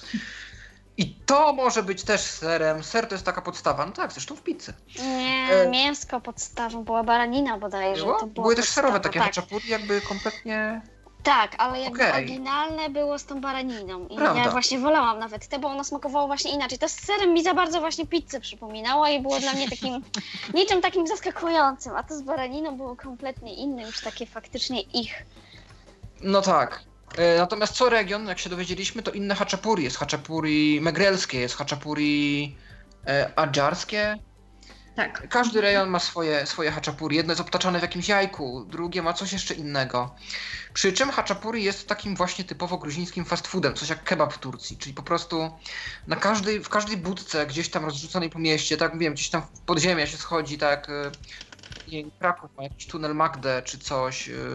I to może być też serem. Ser to jest taka podstawa, no tak, zresztą w pizzy. Nie, E, mięsko podstawą, była baranina bodajże. Było? To było Były też podstawa, serowe takie tak. haczapuri, jakby kompletnie... Tak, ale jakby Okej. oryginalne było z tą baraniną. I Prawda. ja właśnie wolałam nawet te, bo ono smakowało właśnie inaczej. To z serem mi za bardzo właśnie pizzę przypominało i było dla mnie takim niczym takim zaskakującym, a to z baraniną było kompletnie inne, już takie faktycznie ich. No tak. E, Natomiast co region, jak się dowiedzieliśmy, to inne haczapuri. Jest haczapuri megrelskie, jest haczapuri e, adżarskie. Tak. Każdy rejon ma swoje, swoje haczapuri. Jedno jest obtaczane w jakimś jajku, drugie ma coś jeszcze innego. Przy czym haczapuri jest takim właśnie typowo gruzińskim fast foodem, coś jak kebab w Turcji, czyli po prostu na każdej, w każdej budce gdzieś tam rozrzuconej po mieście, tak wiem, gdzieś tam w podziemia się schodzi, tak, e, nie wiem, Kraków ma jakiś tunel Magdę czy coś. e,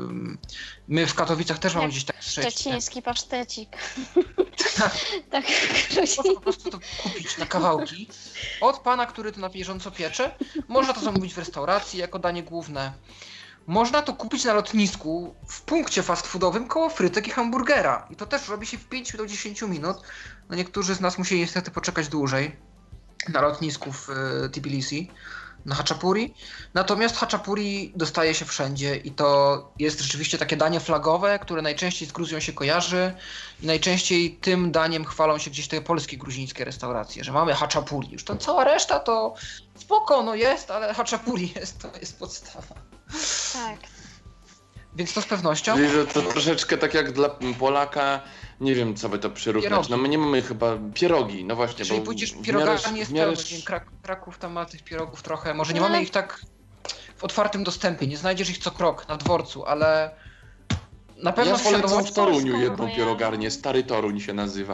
My w Katowicach też mamy Jak gdzieś tak strzeć. Szczeciński pasztecik. Tak. Tak, Można po prostu to kupić na kawałki od pana, który to na bieżąco piecze. Można to zamówić w restauracji jako danie główne. Można to kupić na lotnisku w punkcie fast foodowym koło frytek i hamburgera. I to też robi się w pięć do dziesięciu minut. No niektórzy z nas musieli niestety poczekać dłużej na lotnisku w e, Tbilisi na haczapuri. Natomiast haczapuri dostaje się wszędzie i to jest rzeczywiście takie danie flagowe, które najczęściej z Gruzją się kojarzy i najczęściej tym daniem chwalą się gdzieś te polskie gruzińskie restauracje, że mamy haczapuri. Już ta cała reszta to spoko, no jest, ale haczapuri jest, to jest podstawa. tak. Więc to z pewnością. Czyli, że to troszeczkę tak jak dla Polaka, nie wiem co by to przyrównać, Pierogi. no my nie mamy chyba pierogi, no właśnie, Czyli bo pójdziesz w miarę, pierogami jest w miarę, pełno. Nie wiem, Krak- Kraków tam ma tych pierogów trochę. Może nie No mamy ale- ich tak w otwartym dostępie, nie znajdziesz ich co krok na dworcu, ale na pewno ja z polecam w świadomością... Toruniu Polską, jedną bo ja- pierogarnię, Stary Toruń się nazywa.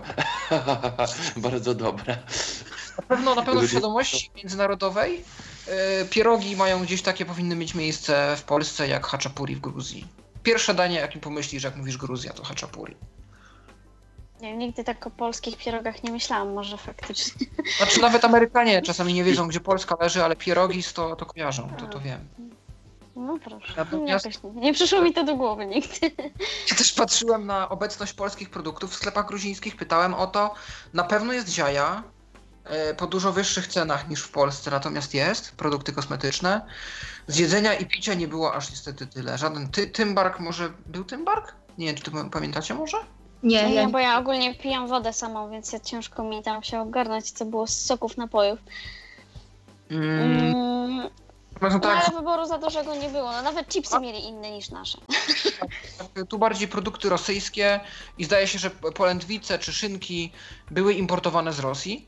Bardzo dobra. Na pewno, na pewno w Ludzie- świadomości międzynarodowej y, pierogi mają gdzieś takie, powinny mieć miejsce w Polsce jak haczapuri w Gruzji. Pierwsze danie, jakim pomyślisz, jak mówisz Gruzja, to haczapuri. Nie wiem, nigdy tak o polskich pierogach nie myślałam, może faktycznie. Znaczy nawet Amerykanie czasami nie wiedzą, gdzie Polska leży, ale pierogi to, to kojarzą, to, to wiem. No proszę, Natomiast... jakoś nie, nie przyszło mi to do głowy nigdy. Ja też patrzyłem na obecność polskich produktów w sklepach gruzińskich, pytałem o to. Na pewno jest dziaja, po dużo wyższych cenach niż w Polsce, natomiast jest, produkty kosmetyczne. Z jedzenia i picia nie było aż niestety tyle. Żaden ty, Tymbark może... Był Tymbark? Nie wiem, czy to pamiętacie może? Nie, Nie, ja bo ja ogólnie pijam wodę samą, więc ja ciężko mi tam się ogarnąć, co było z soków, napojów. Mm, Mm, no no tak, ale wyboru za dużego nie było. No, nawet chipsy mieli inne niż nasze. tak, tu bardziej produkty rosyjskie i zdaje się, że polędwice czy szynki były importowane z Rosji.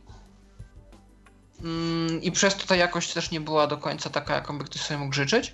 Mm, I przez to ta jakość też nie była do końca taka, jaką by ktoś sobie mógł życzyć.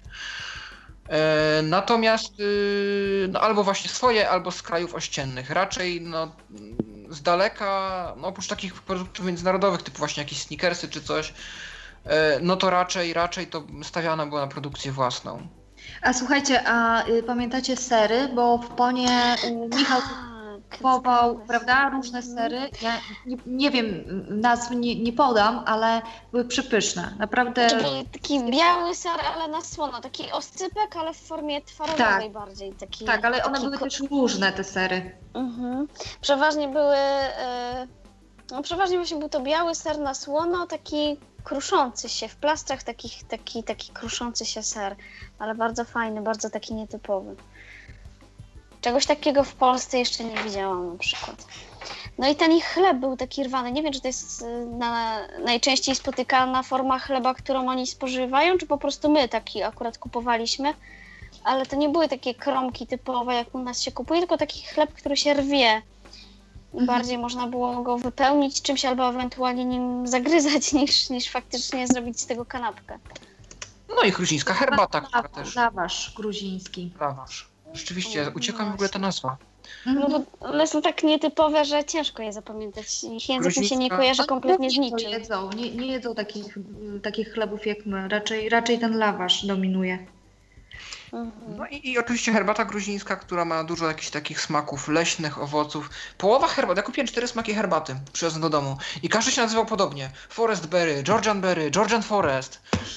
E, natomiast y, no, albo właśnie swoje, albo z krajów ościennych. Raczej no, z daleka, no, oprócz takich produktów międzynarodowych, typu właśnie jakieś sneakersy czy coś, e, no to raczej, raczej to stawiane było na produkcję własną. A słuchajcie, a y, pamiętacie sery? Bo w Ponie y, Michał Tak, kupował, zgadza prawda, się. różne sery. Ja nie, nie wiem, nazw nie, nie podam, ale były przepyszne. Naprawdę. Taki, taki biały ser, ale na słono. Taki oscypek, ale w formie twarogowej Tak. bardziej. Taki, Tak, ale one taki były ko- też różne, te sery. Mhm. Przeważnie były... e, No przeważnie właśnie był to biały ser na słono, taki kruszący się, w plastrach takich, taki, taki kruszący się ser, ale bardzo fajny, bardzo taki nietypowy. Czegoś takiego w Polsce jeszcze nie widziałam na przykład. No i ten ich chleb był taki rwany. Nie wiem, czy to jest y, na, najczęściej spotykana forma chleba, którą oni spożywają, czy po prostu my taki akurat kupowaliśmy. Ale to nie były takie kromki typowe, jak u nas się kupuje, tylko taki chleb, który się rwie. I bardziej można było go wypełnić czymś albo ewentualnie nim zagryzać, niż, niż faktycznie zrobić z tego kanapkę. No i gruzińska herbata, która też... Lawasz gruziński. Lawasz. Rzeczywiście, ucieka mi w ogóle ta nazwa. No bo one są tak nietypowe, że ciężko je zapamiętać. Ich język mi się nie Gruzińska- kojarzy kompletnie z To niczym. jedzą, nie, nie jedzą takich, y, takich chlebów jak my. Raczej, raczej ten lawasz dominuje. Mhm. No i, i oczywiście herbata gruzińska, która ma dużo jakichś takich smaków leśnych, owoców. Połowa herbaty, ja kupiłem cztery smaki herbaty, przywiozłem do domu i każdy się nazywał podobnie. Forest Berry, Georgian Berry, Georgian Forest.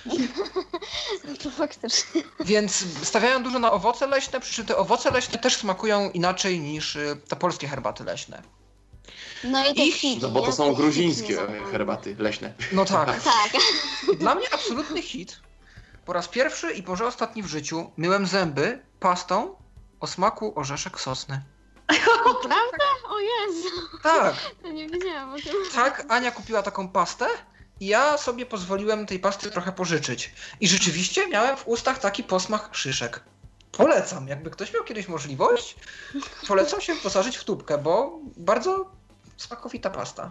To faktycznie. Więc stawiają dużo na owoce leśne, przy czym te owoce leśne też smakują inaczej niż y, te polskie herbaty leśne. No i te Ich- kwitki. No bo to ja są tych gruzińskie kwitki nie zapomnę. herbaty leśne. No tak. Tak. Dla mnie absolutny hit. Po raz pierwszy i może ostatni w życiu myłem zęby pastą o smaku orzeszek sosny. Prawda? O Jezu. Tak, To nie wiedziałam o tym. tak, Ania kupiła taką pastę i ja sobie pozwoliłem tej pasty trochę pożyczyć. I rzeczywiście miałem w ustach taki posmak szyszek. Polecam, jakby ktoś miał kiedyś możliwość, polecam się wyposażyć w tubkę, bo bardzo smakowita pasta.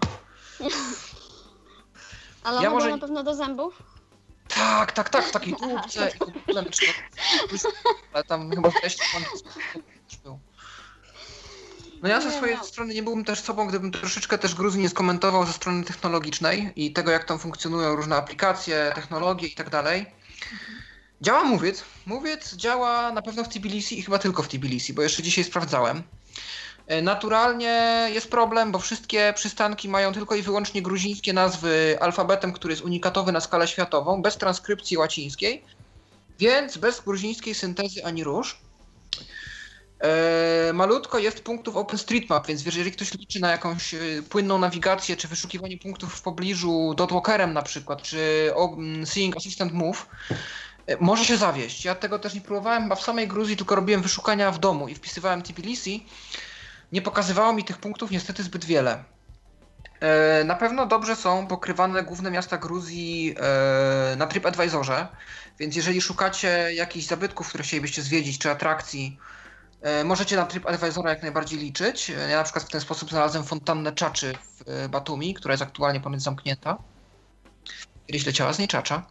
Ale Ja ona może- była na pewno do zębów? Tak, tak, tak, w takiej tubce i w ogóle na przykład, ale tam chyba wreszcie też był. No ja ze Nie, swojej no. strony nie byłbym też sobą, gdybym troszeczkę też Gruzji nie skomentował ze strony technologicznej i tego, jak tam funkcjonują różne aplikacje, technologie i tak dalej. Działa Moviet. Moviet działa na pewno w Tbilisi i chyba tylko w Tbilisi, bo jeszcze dzisiaj sprawdzałem. E, Naturalnie jest problem, bo wszystkie przystanki mają tylko i wyłącznie gruzińskie nazwy alfabetem, który jest unikatowy na skalę światową, bez transkrypcji łacińskiej, więc bez gruzińskiej syntezy ani róż. E, malutko jest punktów OpenStreetMap, więc jeżeli ktoś liczy na jakąś e, płynną nawigację, czy wyszukiwanie punktów w pobliżu dotwalkerem na przykład, czy o, m, Seeing Assistant Move, e, może się zawieść. Ja tego też nie próbowałem chyba w samej Gruzji, tylko robiłem wyszukania w domu i wpisywałem Tbilisi. Nie pokazywało mi tych punktów niestety zbyt wiele. E, na pewno dobrze są pokrywane główne miasta Gruzji e, na TripAdvisorze, więc jeżeli szukacie jakichś zabytków, które chcielibyście zwiedzić, czy atrakcji, e, możecie na TripAdvisora jak najbardziej liczyć. E, Ja na przykład w ten sposób znalazłem fontannę Czaczy w e, Batumi, która jest aktualnie ponoć zamknięta. Kiedyś leciała z niej Czacza.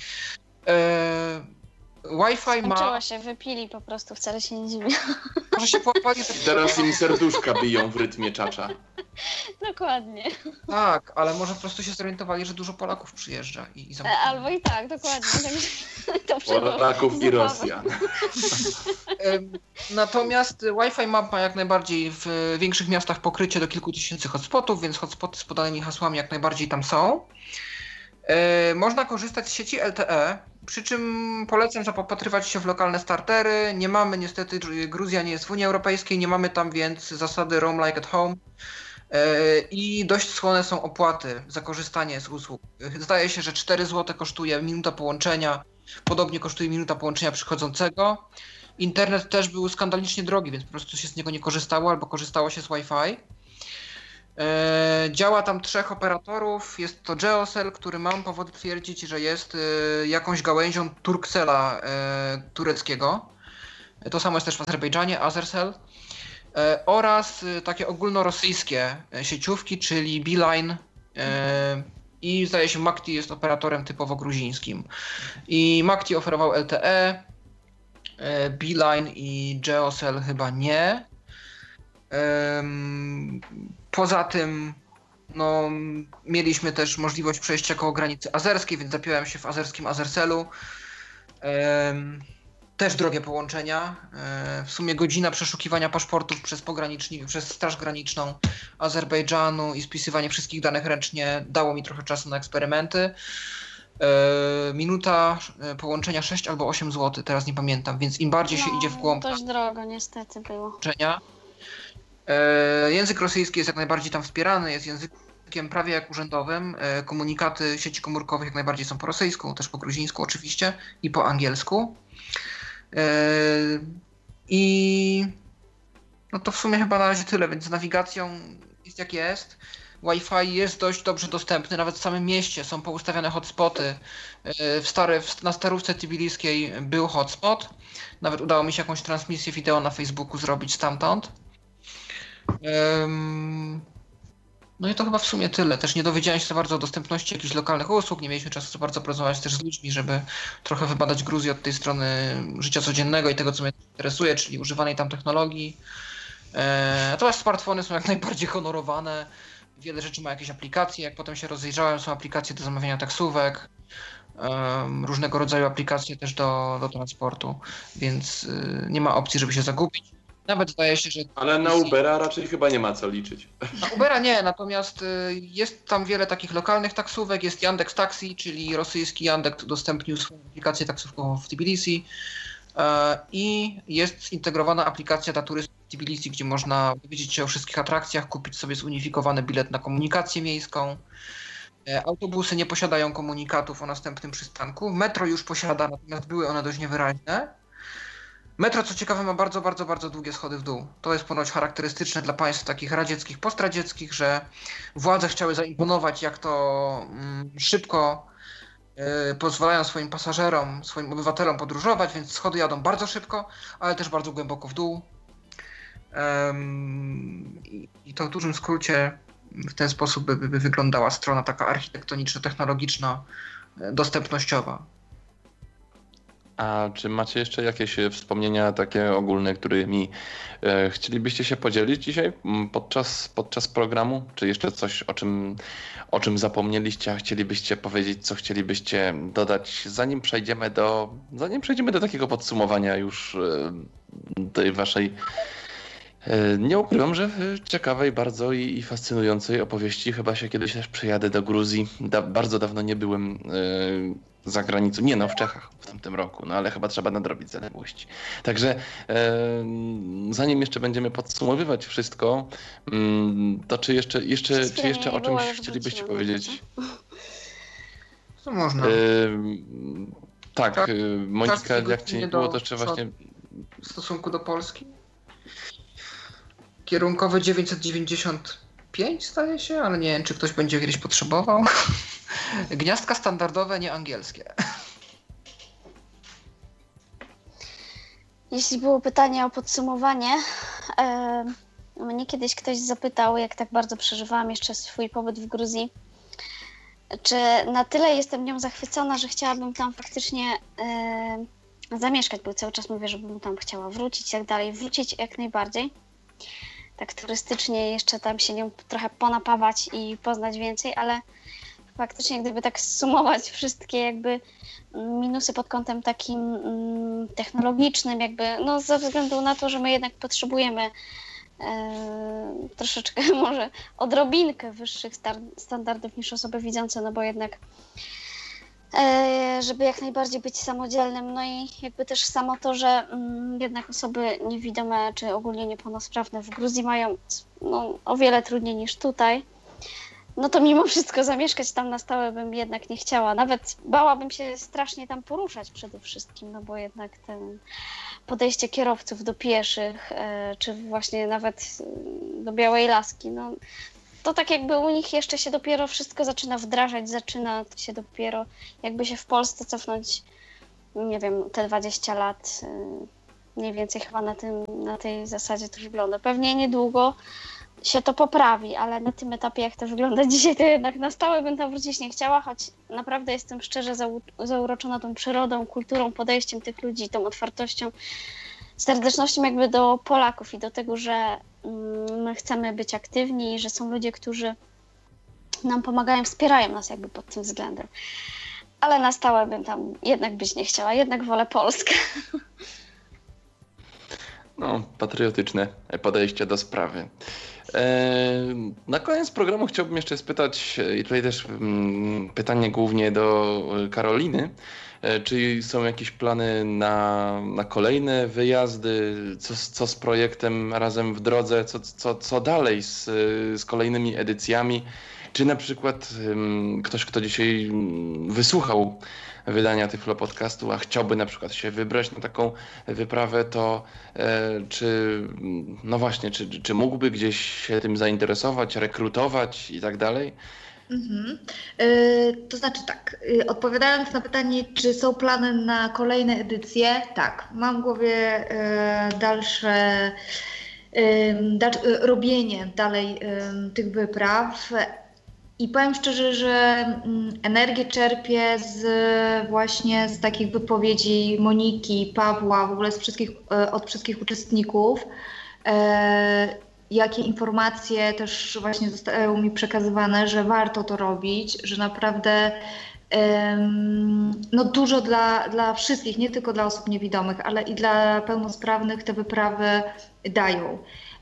E, Wi-Fi ma... Skończyła się, wypili po prostu, wcale się nie dziwię. Może się połapali... że- Teraz im serduszka biją w rytmie czacza. Dokładnie. Tak, ale może po prostu się zorientowali, że dużo Polaków przyjeżdża i, i E, zamknęli. Albo i tak, dokładnie. Tak, to przyszło. Polaków i Zabawa. Rosjan. Em, Natomiast Wi-Fi Map ma jak najbardziej w większych miastach pokrycie do kilku tysięcy hotspotów, więc hotspoty z podanymi hasłami jak najbardziej tam są. E, można korzystać z sieci L T E, przy czym polecam zapopatrywać się w lokalne startery. Nie mamy niestety, Gruzja nie jest w Unii Europejskiej, nie mamy tam więc zasady roam like at home e, i dość słone są opłaty za korzystanie z usług. Zdaje się, że cztery złote kosztuje minuta połączenia, podobnie kosztuje minuta połączenia przychodzącego. Internet też był skandalicznie drogi, więc po prostu się z niego nie korzystało albo korzystało się z Wi-Fi. E, działa tam trzech operatorów, jest to Geocell, który mam powody twierdzić, że jest e, jakąś gałęzią Turkcella e, tureckiego. To samo jest też w Azerbejdżanie, Azercell. E, oraz e, takie ogólnorosyjskie sieciówki, czyli Beeline e, i zdaje się Makti jest operatorem typowo gruzińskim. I Makti oferował L T E, e, Beeline i Geocell chyba nie. Poza tym no, mieliśmy też możliwość przejścia koło granicy azerskiej, więc zapiąłem się w azerskim Azercellu. Też drogie połączenia. W sumie godzina przeszukiwania paszportów przez pogranicznik, przez Straż Graniczną Azerbejdżanu i spisywanie wszystkich danych ręcznie dało mi trochę czasu na eksperymenty. Minuta połączenia sześć albo osiem złotych, teraz nie pamiętam, więc im bardziej no, się idzie w głąb... dość drogo niestety było. E, język rosyjski jest jak najbardziej tam wspierany, jest językiem prawie jak urzędowym. E, komunikaty sieci komórkowych jak najbardziej są po rosyjsku, też po gruzińsku oczywiście i po angielsku. E, I no to w sumie chyba na razie tyle, więc z nawigacją jest jak jest. Wi-Fi jest dość dobrze dostępny, nawet w samym mieście są poustawiane hotspoty. E, w stare, w, na starówce tbiliskiej był hotspot. Nawet udało mi się jakąś transmisję wideo na Facebooku zrobić stamtąd. No i to chyba w sumie tyle. Też nie dowiedziałem się za bardzo o dostępności jakichś lokalnych usług, nie mieliśmy czasu za bardzo porozmawiać też z ludźmi, żeby trochę wybadać Gruzję od tej strony życia codziennego i tego, co mnie interesuje, czyli używanej tam technologii. Natomiast smartfony są jak najbardziej honorowane. Wiele rzeczy ma jakieś aplikacje. Jak potem się rozejrzałem, są aplikacje do zamawiania taksówek, różnego rodzaju aplikacje też do, do transportu, więc nie ma opcji, żeby się zagubić. Nawet zdaje się, że... Ale na Ubera raczej chyba nie ma co liczyć. Na Ubera nie, natomiast jest tam wiele takich lokalnych taksówek, jest Yandex Taxi, czyli rosyjski Yandex udostępnił swoją aplikację taksówkową w Tbilisi i jest zintegrowana aplikacja dla turystów w Tbilisi, gdzie można dowiedzieć się o wszystkich atrakcjach, kupić sobie zunifikowany bilet na komunikację miejską. Autobusy nie posiadają komunikatów o następnym przystanku. Metro już posiada, natomiast były one dość niewyraźne. Metro, co ciekawe, ma bardzo, bardzo, bardzo długie schody w dół. To jest ponoć charakterystyczne dla państw takich radzieckich, postradzieckich, że władze chciały zaimponować, jak to mm, szybko y, pozwalają swoim pasażerom, swoim obywatelom podróżować, więc schody jadą bardzo szybko, ale też bardzo głęboko w dół. Ym, i, I to w dużym skrócie w ten sposób by, by wyglądała strona taka architektoniczno-technologiczna, dostępnościowa. A czy macie jeszcze jakieś wspomnienia takie ogólne, którymi e, chcielibyście się podzielić dzisiaj podczas, podczas programu? Czy jeszcze coś, o czym, o czym zapomnieliście, a chcielibyście powiedzieć, co chcielibyście dodać, zanim przejdziemy do, zanim przejdziemy do takiego podsumowania już e, tej waszej, e, nie ukrywam, że ciekawej bardzo i, i fascynującej opowieści. Chyba się kiedyś też przyjadę do Gruzji. Da, bardzo dawno nie byłem e, za granicą. Nie no, w Czechach w tamtym roku, no ale chyba trzeba nadrobić zaległości. Także e, zanim jeszcze będziemy podsumowywać wszystko, mm, to czy jeszcze, jeszcze, czy jeszcze o czymś chcielibyście powiedzieć? Co można? E, tak, tak, Monika, jak ci nie było, to jeszcze właśnie... W stosunku do Polski? Kierunkowe dziewięćset dziewięćdziesiąt pięć staje się, ale nie wiem, czy ktoś będzie kiedyś potrzebował. Gniazdka standardowe, nie angielskie. Jeśli było pytanie o podsumowanie, e, mnie kiedyś ktoś zapytał, jak tak bardzo przeżywałam jeszcze swój pobyt w Gruzji, czy na tyle jestem nią zachwycona, że chciałabym tam faktycznie e, zamieszkać, bo cały czas mówię, żebym tam chciała wrócić i tak dalej. Wrócić jak najbardziej. Tak turystycznie jeszcze tam się nią trochę ponapawać i poznać więcej, ale faktycznie gdyby tak zsumować wszystkie jakby minusy pod kątem takim mm, technologicznym, jakby no ze względu na to, że my jednak potrzebujemy e, troszeczkę może odrobinkę wyższych star- standardów niż osoby widzące, no bo jednak e, żeby jak najbardziej być samodzielnym, no i jakby też samo to, że mm, jednak osoby niewidome czy ogólnie niepełnosprawne w Gruzji mają no, o wiele trudniej niż tutaj. No to mimo wszystko zamieszkać tam na stałe bym jednak nie chciała. Nawet bałabym się strasznie tam poruszać przede wszystkim, no bo jednak ten podejście kierowców do pieszych, e, czy właśnie nawet do Białej Laski, no to tak jakby u nich jeszcze się dopiero wszystko zaczyna wdrażać, zaczyna się dopiero jakby się w Polsce cofnąć, nie wiem, te dwadzieścia lat, e, mniej więcej chyba na tym, na tej zasadzie to wygląda. Pewnie niedługo się to poprawi, ale na tym etapie, jak to wygląda dzisiaj, to jednak na stałe bym tam wrócić nie chciała, choć naprawdę jestem szczerze zau- zauroczona tą przyrodą, kulturą, podejściem tych ludzi, tą otwartością, serdecznością jakby do Polaków i do tego, że mm, my chcemy być aktywni i że są ludzie, którzy nam pomagają, wspierają nas jakby pod tym względem. Ale na stałe bym tam jednak być nie chciała, jednak wolę Polskę. No, patriotyczne podejście do sprawy. Na koniec programu chciałbym jeszcze spytać, i tutaj też pytanie głównie do Karoliny, czy są jakieś plany na, na kolejne wyjazdy, co, co z projektem Razem w Drodze, co, co, co dalej z, z kolejnymi edycjami, czy na przykład ktoś, kto dzisiaj wysłuchał wydania Tyflo Podcastu, a chciałby na przykład się wybrać na taką wyprawę, to e, czy, no właśnie, czy, czy mógłby gdzieś się tym zainteresować, rekrutować i tak dalej? Mhm. Yy, to znaczy tak, yy, odpowiadając na pytanie, czy są plany na kolejne edycje, tak, mam w głowie yy, dalsze yy, da, yy, robienie dalej yy, tych wypraw. I powiem szczerze, że energię czerpię z, właśnie z takich wypowiedzi Moniki, Pawła, w ogóle z wszystkich, od wszystkich uczestników. E, jakie informacje też właśnie zostały mi przekazywane, że warto to robić, że naprawdę e, no dużo dla, dla wszystkich, nie tylko dla osób niewidomych, ale i dla pełnosprawnych te wyprawy dają.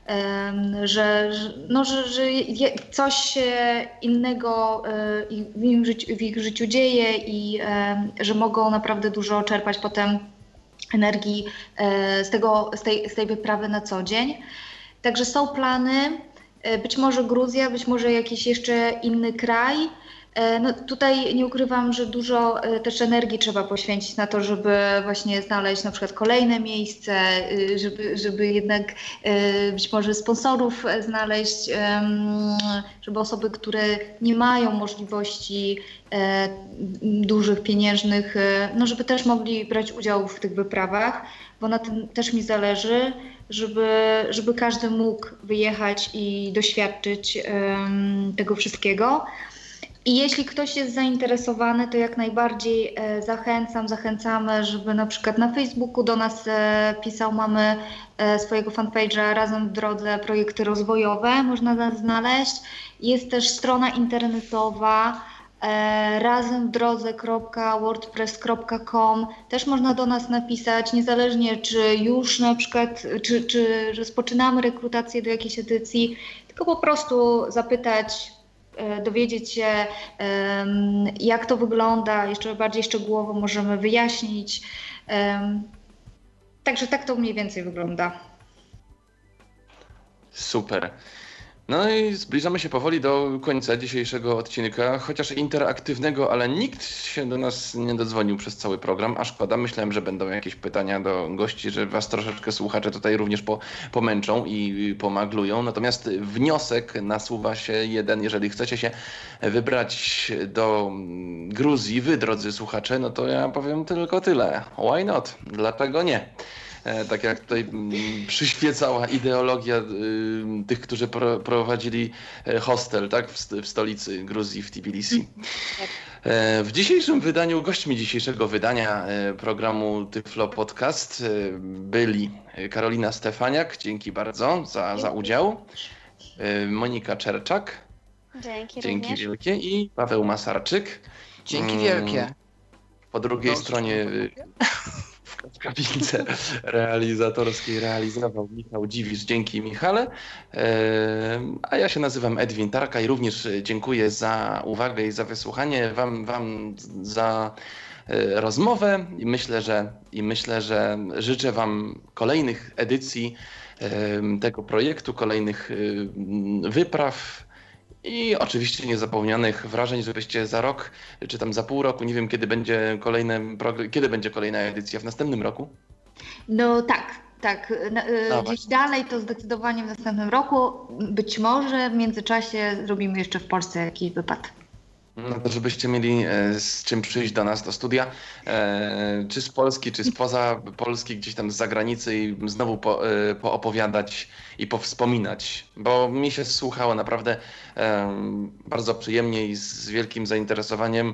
Że, że, no, że, że coś innego w ich, życiu, w ich życiu dzieje i że mogą naprawdę dużo czerpać potem energii z, tego, z, tej, z tej wyprawy na co dzień. Także są plany, być może Gruzja, być może jakiś jeszcze inny kraj. No tutaj nie ukrywam, że dużo też energii trzeba poświęcić na to, żeby właśnie znaleźć na przykład kolejne miejsce, żeby, żeby jednak być może sponsorów znaleźć, żeby osoby, które nie mają możliwości dużych, pieniężnych, no żeby też mogli brać udział w tych wyprawach, bo na tym też mi zależy, żeby, żeby każdy mógł wyjechać i doświadczyć tego wszystkiego. I jeśli ktoś jest zainteresowany, to jak najbardziej e, zachęcam, zachęcamy, żeby na przykład na Facebooku do nas e, pisał, mamy e, swojego fanpage'a Razem w Drodze Projekty Rozwojowe, można nas znaleźć. Jest też strona internetowa e, razem w drodze kropka wordpress kropka com, też można do nas napisać, niezależnie czy już na przykład, czy, czy rozpoczynamy rekrutację do jakiejś edycji, tylko po prostu zapytać, dowiedzieć się, jak to wygląda, jeszcze bardziej szczegółowo możemy wyjaśnić. Także tak to mniej więcej wygląda. Super. No i zbliżamy się powoli do końca dzisiejszego odcinka, chociaż interaktywnego, ale nikt się do nas nie dodzwonił przez cały program, a szkoda. Myślałem, że będą jakieś pytania do gości, że was troszeczkę słuchacze tutaj również po, pomęczą i pomaglują. Natomiast wniosek nasuwa się jeden, jeżeli chcecie się wybrać do Gruzji, wy drodzy słuchacze, no to ja powiem tylko tyle. Why not? Dlaczego nie? Tak jak tutaj przyświecała ideologia tych, którzy pro, prowadzili hostel, tak, w, w stolicy Gruzji, w Tbilisi. W dzisiejszym wydaniu, gośćmi dzisiejszego wydania programu Tyflo Podcast byli Karolina Stefaniak, dzięki bardzo za, za udział, Monika Czerczak, dzięki, dzięki również. wielkie, i Paweł Masarczyk. Dzięki wielkie. Po drugiej No, stronie... w kabince realizatorskiej realizował Michał Dziwisz. Dzięki, Michale. A ja się nazywam Edwin Tarka i również dziękuję za uwagę i za wysłuchanie, wam, wam za rozmowę i myślę, że, i myślę, że życzę wam kolejnych edycji tego projektu, kolejnych wypraw i oczywiście niezapomnianych wrażeń, żebyście za rok, czy tam za pół roku, nie wiem kiedy będzie kolejne, kiedy będzie kolejna edycja, w następnym roku? No tak, tak. No Gdzieś dalej to zdecydowanie w następnym roku. Być może w międzyczasie zrobimy jeszcze w Polsce jakiś wypad. No to żebyście mieli z czym przyjść do nas do studia, czy z Polski, czy spoza Polski, gdzieś tam z zagranicy i znowu po, poopowiadać i powspominać, bo mi się słuchało naprawdę bardzo przyjemnie i z wielkim zainteresowaniem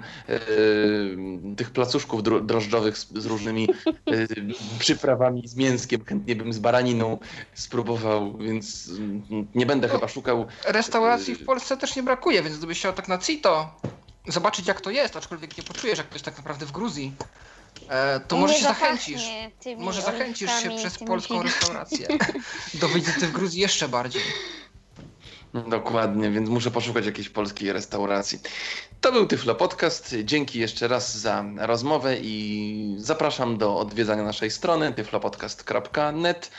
tych placuszków drożdżowych z, z różnymi przyprawami, z mięskiem, chętnie bym z baraniną spróbował, więc nie będę chyba szukał. Restauracji w Polsce też nie brakuje, więc gdybyś chciał tak na cito zobaczyć jak to jest, aczkolwiek nie poczujesz jak to jest tak naprawdę w Gruzji, to może się zachęcisz. Może zachęcisz się przez polską restaurację do wizyty w Gruzji jeszcze bardziej. Dokładnie, więc muszę poszukać jakiejś polskiej restauracji. To był Tyflo Podcast. Dzięki jeszcze raz za rozmowę i zapraszam do odwiedzania naszej strony tyflopodcast kropka net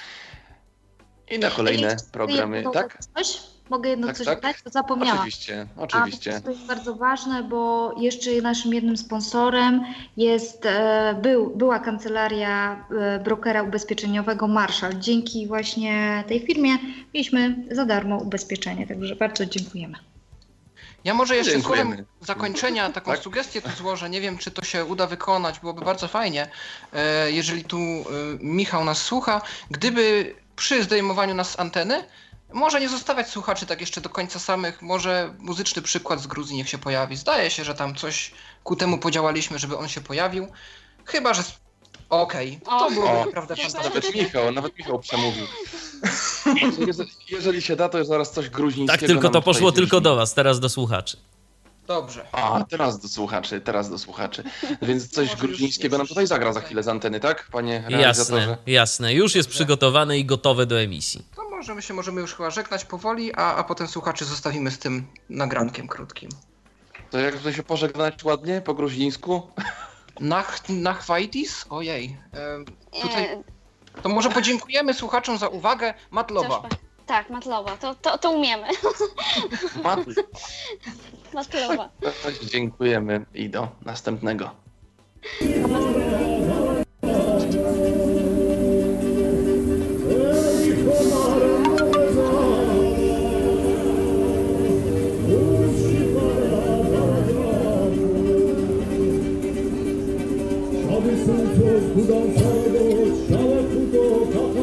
i na kolejne programy. Tak? Coś? Mogę jedno tak, coś tak? dodać? Zapomniałam. Oczywiście, oczywiście. A to jest bardzo ważne, bo jeszcze naszym jednym sponsorem jest, e, był, była kancelaria e, brokera ubezpieczeniowego Marshall. Dzięki właśnie tej firmie mieliśmy za darmo ubezpieczenie, także bardzo dziękujemy. Ja może jeszcze Dziękujemy. słowem zakończenia taką tak? sugestię tu złożę. Nie wiem, czy to się uda wykonać, byłoby bardzo fajnie, e, jeżeli tu e, Michał nas słucha. Gdyby przy zdejmowaniu nas z anteny może nie zostawiać słuchaczy tak jeszcze do końca samych, może muzyczny przykład z Gruzji niech się pojawi. Zdaje się, że tam coś ku temu podziałaliśmy, żeby on się pojawił. Chyba, że... Okej, okay. To byłoby o, naprawdę fantastyczne. Nawet Michał, nawet Michał przemówił. Jeżeli, jeżeli się da, to jest zaraz coś gruzińskiego. Tak, tylko to poszło tylko do was, teraz do słuchaczy. Dobrze. A, teraz do słuchaczy, teraz do słuchaczy. Więc coś gruzińskiego nam tutaj zagra za chwilę z anteny, tak, panie realizatorze? Jasne, jasne. Już jest przygotowane i gotowe do emisji. To możemy się możemy już chyba żegnać powoli, a, a potem słuchaczy zostawimy z tym nagrankiem krótkim. To jak tutaj się pożegnać ładnie po gruzińsku? Nach, nachwajtis? Ojej. E, tutaj... To może podziękujemy słuchaczom za uwagę. Matloba. Tak, matloba. To, to, to umiemy. Matl. Matloba. Dziękujemy i do następnego.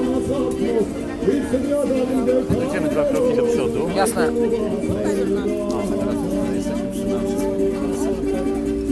Idziemy dwa kroki do przodu. Jasne.